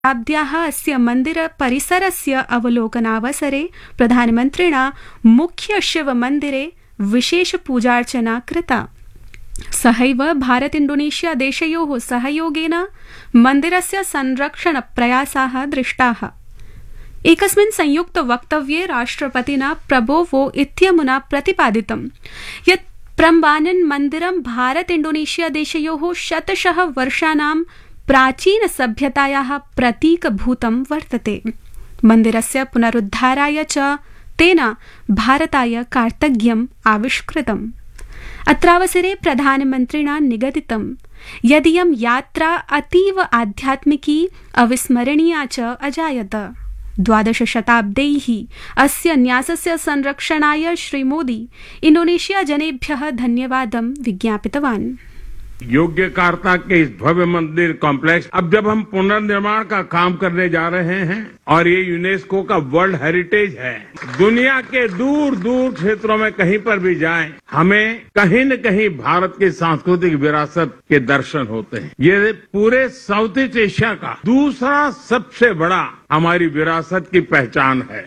शताब्द्याः अस्य मन्दिरपरिसरस्य अवलोकनावसरे प्रधानमन्त्रिणा मुख्यशिवमन्दिरे विशेषपूजार्चना कृता। सहैव भारत इंडोनेशिया देशयोः सहयोगेन मन्दिरस्य संरक्षणप्रयासाः दृष्टाः। एकस्मिन् संयुक्त वक्तव्ये राष्ट्रपतिना प्रबोवो इत्यमुना प्रतिपादितं यत् प्रम्बानन् मन्दिरं भारत इंडोनेशिया देशयोः शतशः वर्षाणां प्राचीन सभ्यतायाः प्रतीकभूतं वर्तते। मन्दिरस्य पुनरुद्धाराय च तेन भारताय कार्तज्ञम् आविष्कृतम्। अत्रावसरे प्रधानमन्त्रिणा निगदितं यदियं यात्रा अतीव आध्यात्मिकी अविस्मरणीया च अजायत। 12 शताब्दैः अस्य न्यासस्य संरक्षणाय श्रीमोदी इंडोनेशिया जनेभ्यः धन्यवादं विज्ञापितवान्। योग्यकार्ता के इस भव्य मंदिर कॉम्प्लेक्स अब जब हम पुनर्निर्माण का काम करने जा रहे हैं और ये यूनेस्को का वर्ल्ड हेरिटेज है, दुनिया के दूर दूर क्षेत्रों में कहीं पर भी जाएं, हमें कहीं न कहीं भारत की सांस्कृतिक विरासत के दर्शन होते हैं। ये पूरे साउथ ईस्ट एशिया का दूसरा सबसे बड़ा हमारी विरासत की पहचान है।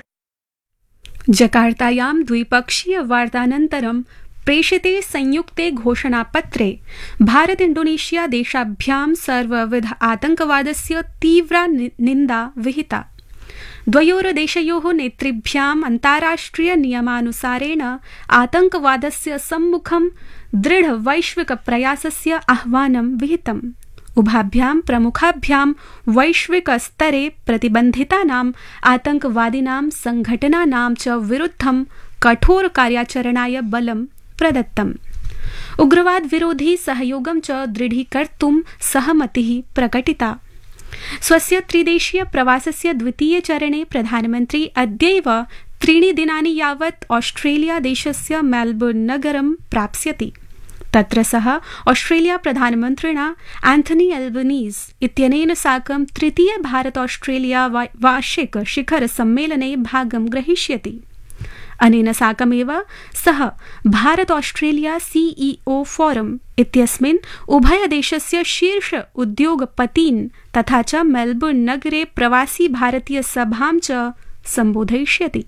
जकार्तायां द्विपक्षीय वार्तानन्तरं प्रेषिते संयुक्ते घोषणापत्रे भारत इंडोनेशिया देशाभ्यां सर्वविध आतंकवादस्य तीव्रा निन्दा विहिता। द्वयोर्देशयोः नेतृभ्याम् अन्ताराष्ट्रिय नियमानुसारेण आतंकवादस्य सम्मुखं दृढ वैश्विक प्रयासस्य आह्वानं विहितम्। उभाभ्यां प्रमुखाभ्यां वैश्विक स्तरे प्रतिबन्धितानाम् आतंकवादिनां संघटनानां च विरुद्धं कठोर कार्याचरणाय बलं प्रदत्तम्। उग्रवाद विरोधी सहयोगं च दृढीकर्तुं सहमतिः प्रकटिता। स्वस्य त्रिदेशीय प्रवासस्य द्वितीये चरणे प्रधानमन्त्री अद्यैव 3 दिनानि यावत् ऑस्ट्रेलिया देशस्य मेलबोर्न नगरं प्राप्स्यति। तत्र सः ऑस्ट्रेलिया प्रधानमन्त्रिणा एंथनी एल्बनीज इत्यनेन साकं तृतीय भारत ऑस्ट्रेलिया वार्षिक शिखर सम्मेलने भागं ग्रहीष्यति। अनेन साकमेव सः भारत ऑस्ट्रेलिया सीईओ फोरम इत्यस्मिन् उभयदेशस्य शीर्ष उद्योगपतीन् तथा च मेलबोर्न नगरे प्रवासी भारतीय सभां च संबोधयिष्यति।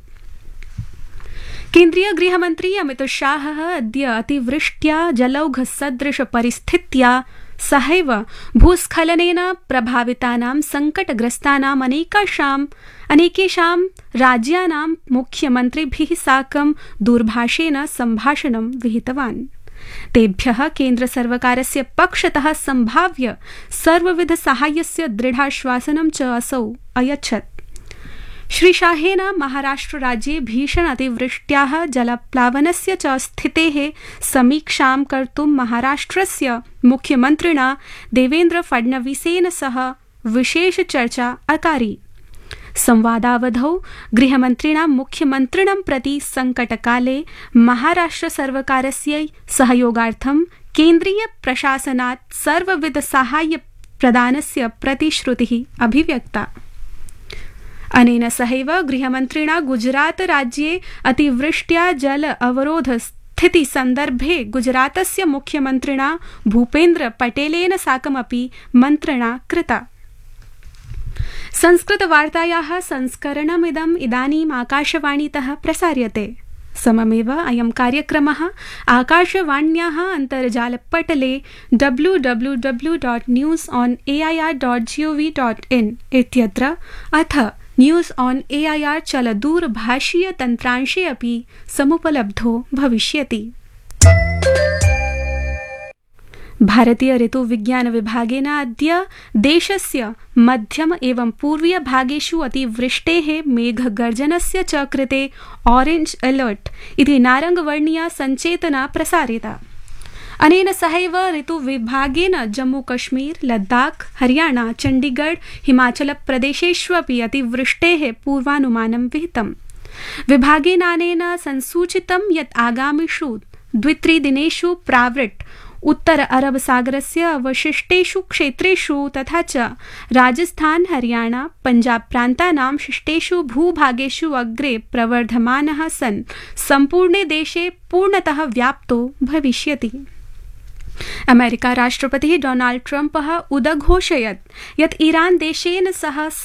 केन्द्रीय गृहमन्त्री अमित शाहः अद्य अतिवृष्ट्या जलौघ सदृश परिस्थित्या सहैव भूस्खलनेन प्रभावितानां संकटग्रस्तानाम् अनेकेषां राज्यानां मुख्यमन्त्रिभिः साकं दूरभाषेण सम्भाषणं विहितवान्। तेभ्यः केन्द्रसर्वकारस्य पक्षतः सम्भाव्य सर्वविध साहाय्यस्य दृढाश्वासनं च असौ अयच्छत्। श्री शाहेन महाराष्ट्र राज्ये भीषण अतिवृष्ट्याः जलप्लावनस्य च स्थितेः समीक्षां कर्तुं महाराष्ट्रस्य मुख्यमन्त्रिणा देवेन्द्र फडणवीसेन सह विशेष चर्चा अकारी। संवादावधौ गृहमन्त्रिणा मुख्यमन्त्रिणं प्रति संकटकाले महाराष्ट्र सर्वकारस्य सहयोगार्थं केन्द्रीय प्रशासनात् सर्वविध साहाय्य प्रदानस्य प्रतिश्रुतिः अभिव्यक्ता। अनेन सहैव गृहमन्त्रिणा गुजरात राज्ये अतिवृष्ट्या जल अवरोध स्थिति सन्दर्भे गुजरातस्य मुख्यमन्त्रिणा भूपेन्द्र पटेलेन साकमपि मन्त्रणा कृता। संस्कृतवार्तायाः संस्करणमिदम् इदानीम् आकाशवाणीतः प्रसार्यते। सममेव अयं कार्यक्रमः आकाशवाण्याः अन्तर्जालपटले www.newsonair.gov.in इत्यत्र अथ न्यूज ऑन एआईआर चलदूरभाषीय तन्त्रांशे अपि समुपलब्धो भविष्यति। भारतीय ऋतुविज्ञान विभागेन अद्य देशस्य मध्यम एवं पूर्वीय भागेषु अतिवृष्टेः मेघगर्जनस्य च कृते ऑरेंज अलर्ट इति नारंगवर्णीया सञ्चेतना प्रसारिता। अनेन सहैव ऋतुविभागेन जम्मू कश्मीर, लद्दाख, हरियाणा, चण्डीगढ़, हिमाचल प्रदेशेष्वपि अतिवृष्टेः पूर्वानुमानं विहितम्। विभागेनानेन संसूचितं यत् आगामिषु 2-3 दिनेषु प्रावृट् उत्तर अरब सागरस्य अवशिष्टेषु क्षेत्रेषु तथा च राजस्थान, हरियाणा, पंजाब प्रान्तानां शिष्टेषु भूभागेषु अग्रे प्रवर्धमानः सन् सम्पूर्णे देशे पूर्णतः व्याप्तो भविष्यति। अमेरिका राष्ट्रपतिः डोनाल्ड ट्रम्पः उदघोषयत् यत् ईरान देशेन सह